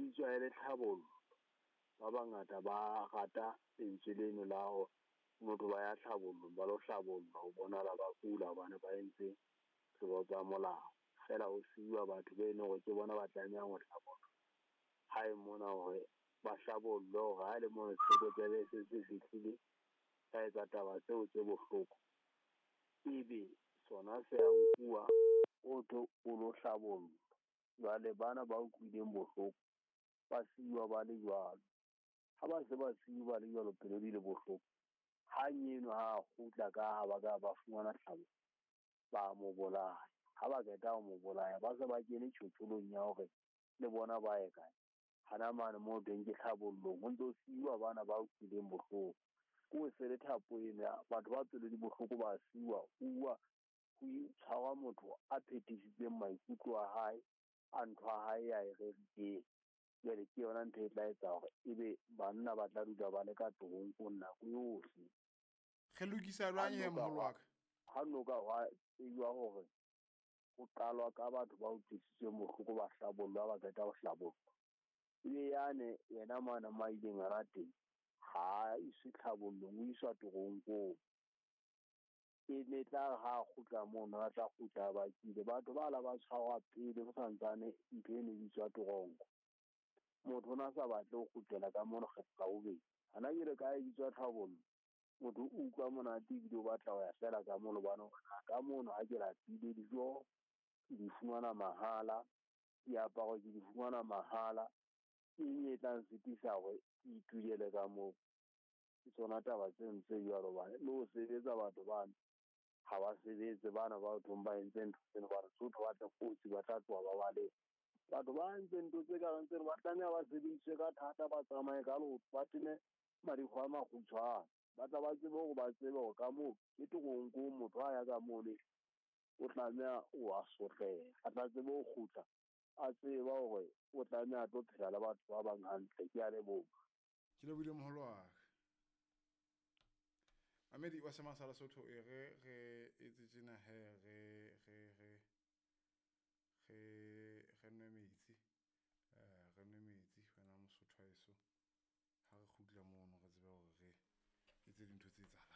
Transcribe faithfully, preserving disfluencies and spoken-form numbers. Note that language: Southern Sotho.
bitswa e le tlhabollo. Ba bangata ba rata lentswe leno la ho motho ba ya tlhabollo ba lo hlabollwa ho bonahala ba kula hobane ba entse sebo tsa molao. Fela ho siuwa batho ba eno hore ke bona ba tlamehang ho hlabollwa. Ha e mona hore ba hlabollwe hore ha le mona setlokotsebe se se fihlile ka etsa taba tseo tse bohloko. Ebe sona se a nkuwa o tlo o lo hlabollwa. Jwale bana ba utlwileng bohloko ba siuwa ba le jwalo. Ha ba se ba siuwa ba le jwalo pelo di le bohloko. Hanyeno ha kgutla ka ha ba ka ba fumana tlhabo ba mo bolaya. Ha ba qeta ho mo bolaya ba se ba kene tjhotjholong ya hore le bona ba ye kae. Hana mane moo teng ke tlhabollong ho ntso siuwa bana ba utlwileng bohloko. Ko se le thapo ena batho ba pelo di bohloko ba siuwa uwa ho tshwarwa motho a phethisitseng maikutlo a hae a ntho a hae ya e rerileng. Jwale ke yona ntho e tla etsa hore ebe banna ba tla dula ba le ka toropong nako yohle. Re lokisa jwang he moholo wa ka? Ha no ka wa tsejwa hore ho qalwa ka batho ba utlwisitseng bohloko ba hlabollwa ba qeta ho hlabollwa. Ebe yane yena mana ma ileng a rateng ha iswe tlhabollong o iswa toronkong. E ne tla ha kgutla mono a tla kgutla ba kile batho ba la ba tshwarwa pele ho santsane ntho eno e bitswa toronko. Motho ona sa batle ho kgutlela ka mono kgetla o be hana jwale ka e bitswa tlhabollo. Motho o utlwa monate ebile o batla ho ya fela ka mono bana ka mono ha ke lapile dijo ke di fumana mahala, diaparo ke di fumana mahala. Eng e tlang sitisa hore ke itulele ka moo. Ke tsona taba tse ntse jwalo bana le ho sebetsa batho bana ha ba sebetse bana ba thong ba entse ntho tsena ba re sotho ba tla kotsi ba tla tloha ba bale. Batho ba entse ntho tse ka reng tse ba tlameha ba sebediswe ka thata ba tsamaye ka lo ba tene marikgwe a makgutshwane. Ba tla ba tsebe hore ba tsebe hore ka moo ke toronko motho a ya ka mole o tlameha o a sotleha. A tla tsebe ho kgutla a tseba hore o tlameha a tlo phela le batho ba bang hantle. Ke a leboha. Ke lebohile moholo wa ka. Mamedi wa Semasala Sotho e re re etse tjena he re re re re re nwe metsi eh re nwe metsi wena Mosotho a eso ha re kgutla mono re tsebe hore re etse dintho tse etsahalang.